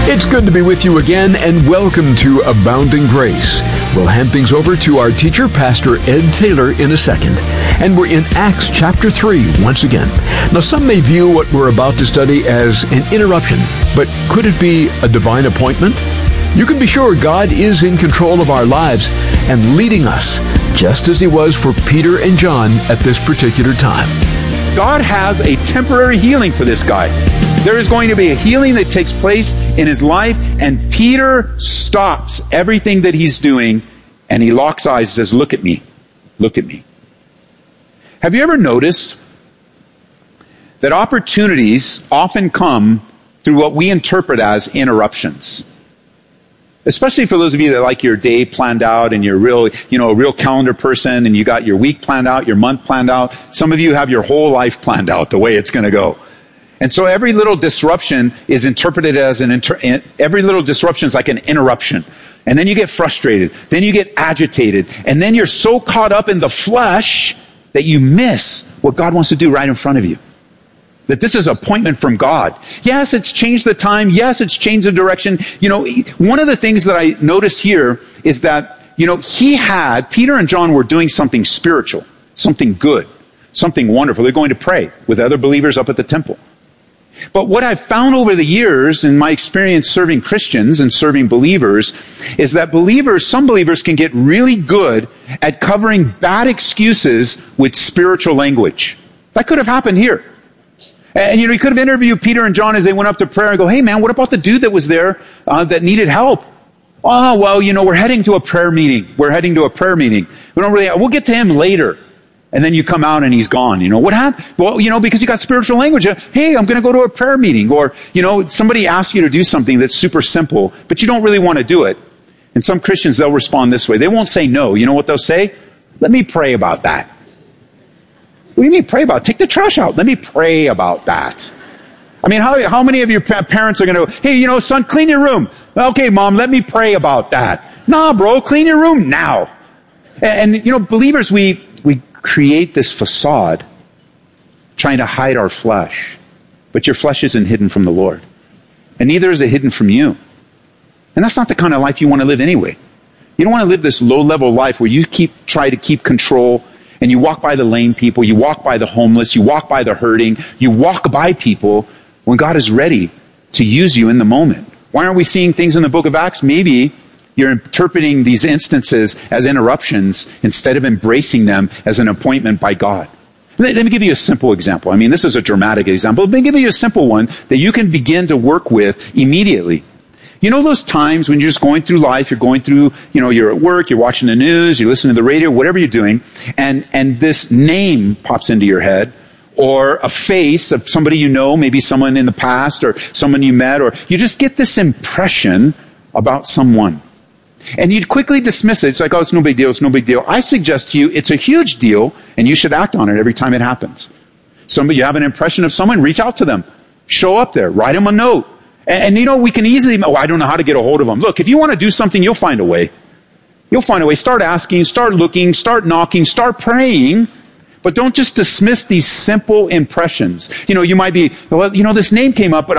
It's good to be with you again, and welcome to Abounding Grace. We'll hand things over to our teacher, Pastor Ed Taylor, in a second. And we're in Acts chapter 3 once again. Now, some may view what we're about to study as an interruption, but could it be a divine appointment? You can be sure God is in control of our lives and leading us, just as He was for Peter and John at this particular time. God has a temporary healing for this guy. There is going to be a healing that takes place in his life, and Peter stops everything that he's doing, and he locks eyes and says, "Look at me. Look at me." Have you ever noticed that opportunities often come through what we interpret as interruptions? Especially for those of you that like your day planned out and you're a real calendar person and you got your week planned out, your month planned out. Some of you have your whole life planned out the way it's going to go. And so every little disruption is interpreted as every little disruption is like an interruption. And then you get frustrated. Then you get agitated. And then you're so caught up in the flesh that you miss what God wants to do right in front of you. That this is an appointment from God. Yes, it's changed the time. Yes, it's changed the direction. One of the things that I noticed here is that, Peter and John were doing something spiritual, something good, something wonderful. They're going to pray with other believers up at the temple. But what I've found over the years in my experience serving Christians and serving believers is that some believers can get really good at covering bad excuses with spiritual language. That could have happened here. And you could have interviewed Peter and John as they went up to prayer and go, "Hey man, what about the dude that was there that needed help?" "Oh, well, we're heading to a prayer meeting. We're heading to a prayer meeting. We'll get to him later." And then you come out and he's gone. What happened? Well, because you got spiritual language. "Hey, I'm going to go to a prayer meeting." Or, somebody asks you to do something that's super simple, but you don't really want to do it. And some Christians, they'll respond this way. They won't say no. You know what they'll say? "Let me pray about that." "What do you mean pray about it? Take the trash out. Let me pray about that." I mean, how many of your parents are going to, "Hey, son, clean your room." "Okay, Mom, let me pray about that." "Nah, bro, clean your room now." And believers, we create this facade trying to hide our flesh. But your flesh isn't hidden from the Lord. And neither is it hidden from you. And that's not the kind of life you want to live anyway. You don't want to live this low-level life where you try to keep control, and you walk by the lame people, you walk by the homeless, you walk by the hurting, you walk by people when God is ready to use you in the moment. Why aren't we seeing things in the book of Acts? Maybe you're interpreting these instances as interruptions instead of embracing them as an appointment by God. Let me give you a simple example. I mean, this is a dramatic example. Let me give you a simple one that you can begin to work with immediately. Those times when you're just going through life, you're going through, you're at work, you're watching the news, you're listening to the radio, whatever you're doing, and this name pops into your head, or a face of somebody maybe someone in the past, or someone you met, or you just get this impression about someone. And you'd quickly dismiss it. It's like, "Oh, it's no big deal, it's no big deal." I suggest to you, it's a huge deal, and you should act on it every time it happens. You have an impression of someone, reach out to them. Show up there, write them a note. And we can easily, "I don't know how to get a hold of them." Look, if you want to do something, you'll find a way. You'll find a way. Start asking, start looking, start knocking, start praying. But don't just dismiss these simple impressions. You might be, "Well, this name came up, but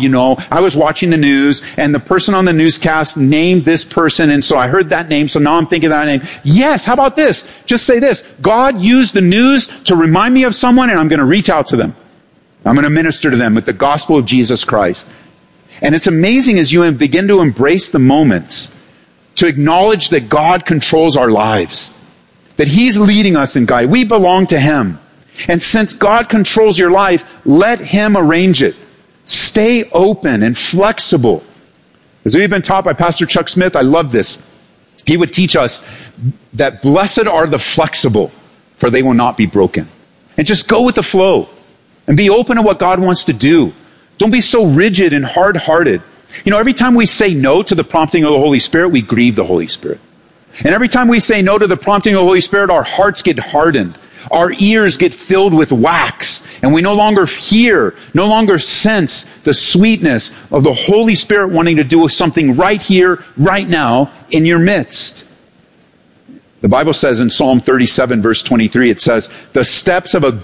I was watching the news, and the person on the newscast named this person, and so I heard that name, so now I'm thinking that name." Yes, how about this? Just say this: "God used the news to remind me of someone, and I'm going to reach out to them. I'm going to minister to them with the gospel of Jesus Christ." And it's amazing as you begin to embrace the moments, to acknowledge that God controls our lives, that He's leading us and guiding. We belong to Him. And since God controls your life, let Him arrange it. Stay open and flexible. As we've been taught by Pastor Chuck Smith, I love this. He would teach us that blessed are the flexible, for they will not be broken. And just go with the flow and be open to what God wants to do. Don't be so rigid and hard-hearted. Every time we say no to the prompting of the Holy Spirit, we grieve the Holy Spirit. And every time we say no to the prompting of the Holy Spirit, our hearts get hardened. Our ears get filled with wax. And we no longer hear, no longer sense the sweetness of the Holy Spirit wanting to do something right here, right now, in your midst. The Bible says in Psalm 37, verse 23, it says, "The steps of a